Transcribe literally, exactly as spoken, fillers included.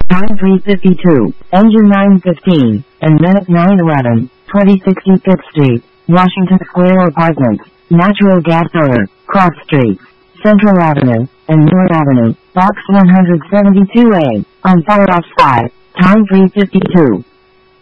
Time three fifty-two, engine nine fifteen, and then at nine eleven, twenty sixty-fifth Street, Washington Square Apartments, natural gas odor, cross streets, Central Avenue, and North Avenue, box one seventy-two A, on fire off side, time three fifty-two.